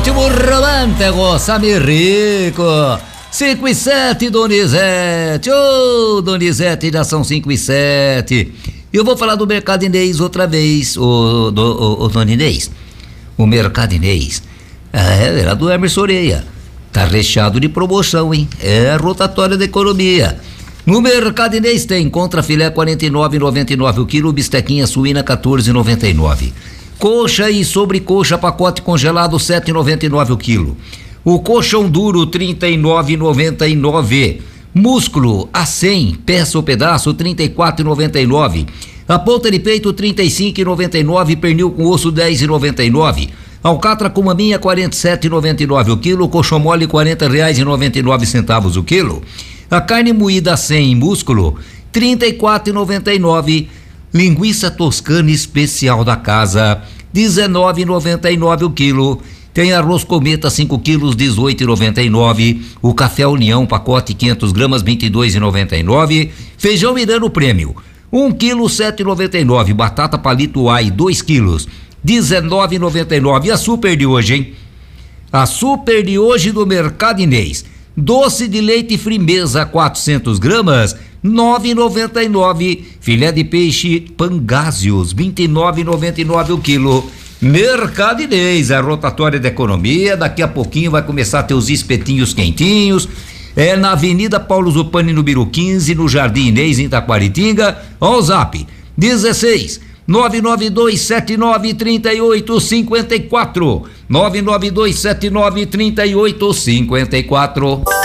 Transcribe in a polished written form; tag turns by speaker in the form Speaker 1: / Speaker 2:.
Speaker 1: ritmo romântico, Samir Rico. 5 e 7, Donizete. Ô, Donizete, já são 5 e 7. Eu vou falar do Mercado Inês outra vez, ô Dona Inês. O Mercado Inês, era do Emerson Oreia. Tá recheado de promoção, hein? É a rotatória da economia. No Mercado Inês tem contra filé R$ 49,99 o quilo, bistequinha suína R$ 14,99. Coxa e sobrecoxa pacote congelado R$ 7,99 o quilo. O colchão duro R$ 39,99. Músculo a 100, peça ou pedaço R$ 34,99. A ponta de peito R$ 35,99, pernil com osso R$ 10,99. Alcatra com maminha R$ 47,99 o quilo, colchão mole R$ 40,99 o quilo. A carne moída a 100 músculo R$ 34,99. Linguiça toscana especial da casa R$ 19,99 o quilo. Tem arroz cometa 5 quilos, R$ 18,99. O café União, pacote 500 gramas, R$ 22,99. Feijão Mirano Prêmio, 1 quilo, R$ 7,99. Batata palito ai, 2 quilos, R$ 19,99. E a super de hoje, hein? A super de hoje do Mercado Inês. Doce de leite Frimeza, 400 gramas, R$ 9,99. Filé de peixe Pangásios, R$ 29,99 o quilo. Mercado Inês, a rotatória da economia. Daqui a pouquinho vai começar a ter os espetinhos quentinhos. É na Avenida Paulo Zupani, número 15, no Jardim Inês, em Taquaritinga. Ó o zap, 16 992793854, 992793854.